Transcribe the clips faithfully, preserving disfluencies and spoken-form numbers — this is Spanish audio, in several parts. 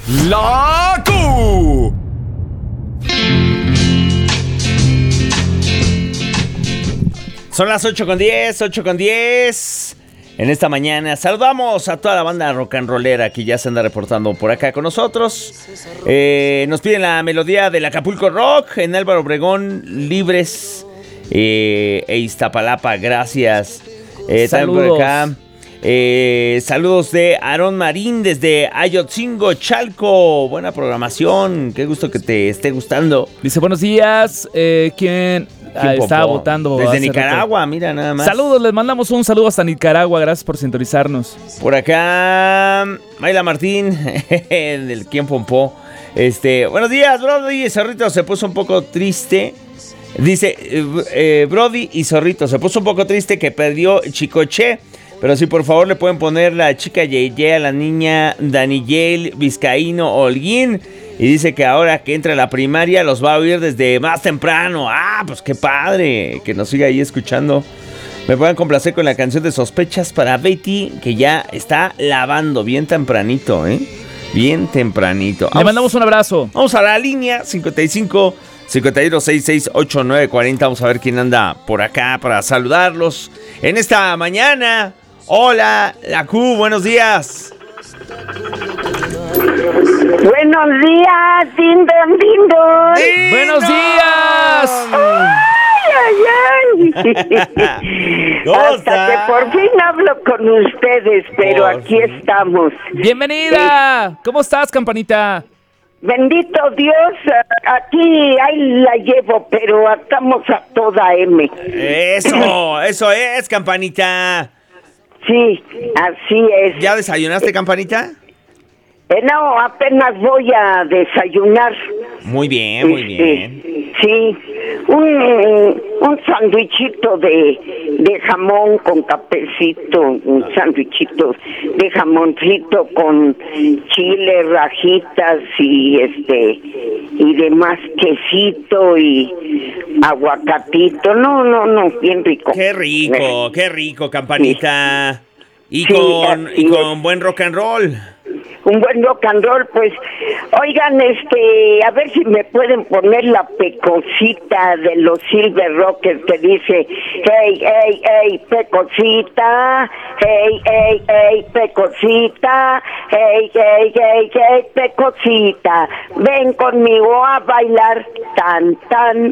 La Q. Son las ocho con diez, ocho con diez. En esta mañana saludamos a toda la banda rock and rollera que ya se anda reportando por acá con nosotros. Eh, nos piden la melodía del Acapulco Rock en Álvaro Obregón, Libres eh, e Iztapalapa. Gracias. Eh, Saludos. Por acá. Eh, saludos de Aarón Marín desde Ayotzingo, Chalco. Buena programación. Qué gusto que te esté gustando. Dice, buenos días. Eh, ¿Quién ah, estaba votando? Desde hace Nicaragua, rato? mira nada más. Saludos, les mandamos un saludo hasta Nicaragua. Gracias por sintonizarnos. Por acá, Mayla Martín, del Quien Pompó. Este, buenos días, Brody y Zorrito. Se puso un poco triste. Dice, eh, eh, Brody y Zorrito. Se puso un poco triste que perdió Chicoche. Pero si por favor le pueden poner la chica Yeye a la niña Daniyel Vizcaíno Holguín. Y dice que ahora que entra a la primaria los va a oír desde más temprano. Ah, pues qué padre que nos siga ahí escuchando. Me pueden complacer con la canción de Sospechas para Betty, que ya está lavando bien tempranito, ¿eh? Bien tempranito. Le Vamos, mandamos un abrazo. vamos a la línea cincuenta y cinco, cincuenta y dos, sesenta y seis, ochenta y nueve cuarenta. Vamos a ver quién anda por acá para saludarlos en esta mañana. Hola, la Q, buenos días. Buenos días, Dindon, Dindon. ¡Dindon! ¡Buenos días! Ay, ay, ay. ¿Cómo Hasta está? que por fin hablo con ustedes, pero Por aquí fin. estamos. ¡Bienvenida! ¿Cómo estás, Campanita? Bendito Dios, aquí ahí la llevo, pero estamos a toda M. Eso, eso es, Campanita. Sí, así es. ¿Ya desayunaste, Campanita? Eh, no, apenas voy a desayunar. Muy bien, muy bien. Este, sí, un, un sándwichito de, de jamón con cafecito, un sándwichito de jamoncito con chile, rajitas y este y demás, quesito y aguacatito. No, no, no, bien rico. Qué rico, qué rico, Campanita. Y Sí, con, así y con es. buen rock and roll. Un buen rock and roll, pues, oigan, este, a ver si me pueden poner la pecosita de los Silver Rockers que dice, hey, hey, hey, pecosita, hey, hey, hey, pecosita, hey, hey, hey, hey, pecosita, ven conmigo a bailar, tan, tan.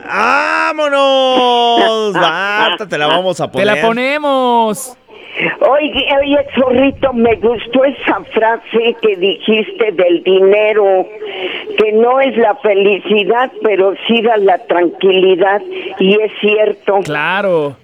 ¡Vámonos! Basta, te la vamos a ¡Te poner. la ponemos! Oye, oye, Zorrito, me gustó esa frase que dijiste del dinero, que no es la felicidad, pero sí da la tranquilidad, y es cierto. ¡Claro!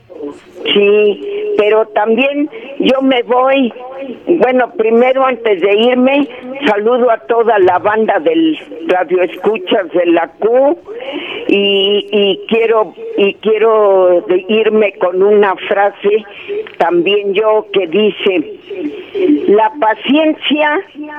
Sí, pero también yo me voy, bueno, primero antes de irme, saludo a toda la banda del Radio Escuchas de la Q y, y quiero y quiero de irme con una frase también yo que dice, la paciencia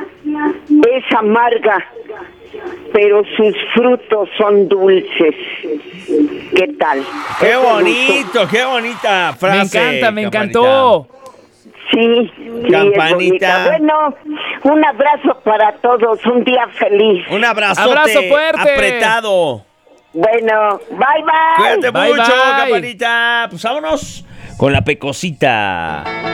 es amarga, pero sus frutos son dulces. ¿Qué tal? ¡Qué ¿Eso bonito, qué bonita frase! Me encanta, me Campanita. encantó. Sí, sí, Campanita. es bonita. Bueno, un abrazo para todos, un día feliz. Un abrazote Abrazo fuerte. apretado. Bueno, bye bye. Cuídate Bye, mucho, bye. Campanita. Pues vámonos con la pecosita.